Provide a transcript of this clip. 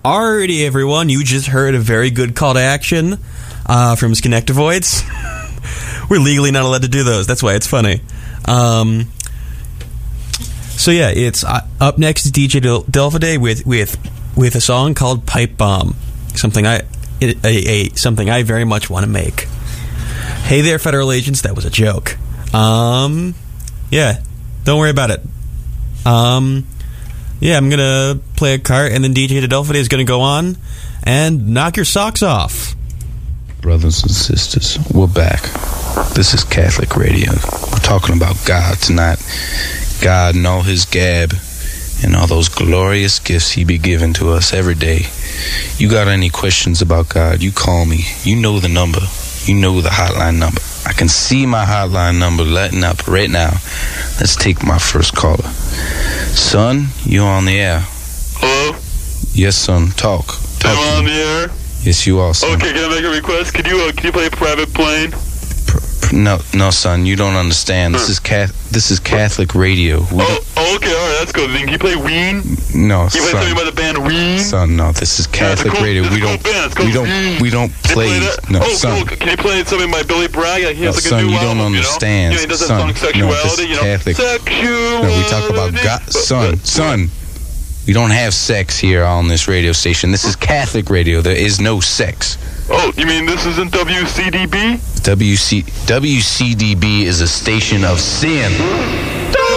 Alrighty, everyone, you just heard a very good call to action from Skynectovoids. We're legally not allowed to do those. That's why it's funny. So yeah, it's up next is DJ Delphide with a song called Pipe Bomb. Something I very much want to make. Hey there, federal agents. That was a joke. Yeah, don't worry about it. Yeah, I'm gonna play a cart, and then DJ Delphide is gonna go on and knock your socks off. Brothers and sisters, we're back. This is Catholic Radio. We're talking about God tonight. God and all his gab and all those glorious gifts he be giving to us every day. You got any questions about God, you call me. You know the number. You know the hotline number. I can see my hotline number lighting up right now. Let's take my first caller. Son, you're on the air. Hello? Yes, son. Talk. Am I on the air? Yes, you are, son. Okay, can I make a request? Can you play Private Plane? No, son, you don't understand. This is Catholic radio. Okay, all right, that's good. Then can you play Ween? No, can you play something by the band Ween? Son, no, this is Catholic radio. We don't play. No, son. Cool. Can you play something by Billy Bragg? No, son, you don't understand. He does that son, song Sexuality. No, this is Catholic. Sexuality. No, we talk about God. Son. We don't have sex here on this radio station. This is Catholic radio. There is no sex. Oh, you mean this isn't WCDB? WCDB is a station of sin.